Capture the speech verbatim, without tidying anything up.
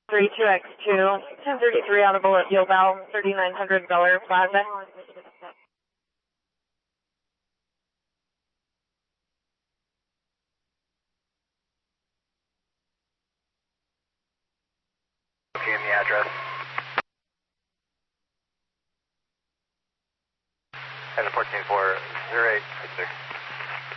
three two X two, ten thirty-three audible at Yobel, thirty-nine hundred Bel Plaza. Okay, and the address. Headed fourteen four zero eight six six.